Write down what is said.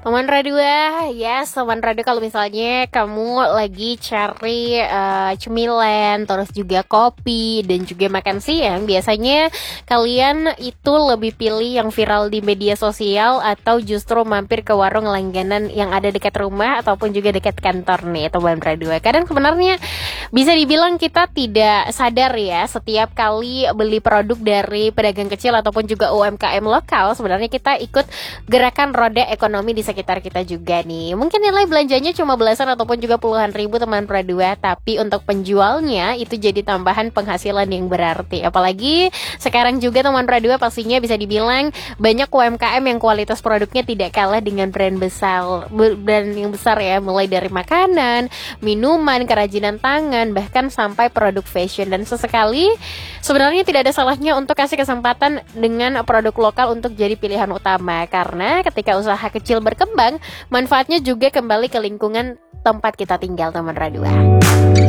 Teman Radua, yes, teman Radua kalau misalnya kamu lagi cari cemilan, terus juga kopi, dan juga makan siang, biasanya kalian itu lebih pilih yang viral di media sosial atau justru mampir ke warung langganan yang ada dekat rumah ataupun juga dekat kantor nih, teman Radua. Kadang sebenarnya bisa dibilang kita tidak sadar ya, setiap kali beli produk dari pedagang kecil ataupun juga UMKM lokal, sebenarnya kita ikut gerakan roda ekonomi di sekitar kita juga nih. Mungkin nilai belanjanya cuma belasan ataupun juga puluhan ribu teman Pradua, tapi untuk penjualnya itu jadi tambahan penghasilan yang berarti. Apalagi sekarang juga teman Pradua pastinya bisa dibilang banyak UMKM yang kualitas produknya tidak kalah dengan brand yang besar ya, mulai dari makanan, minuman, kerajinan tangan, bahkan sampai produk fashion. Dan sesekali sebenarnya tidak ada salahnya untuk kasih kesempatan dengan produk lokal untuk jadi pilihan utama, karena ketika usaha kecil berkembang, manfaatnya juga kembali ke lingkungan tempat kita tinggal, teman Radua.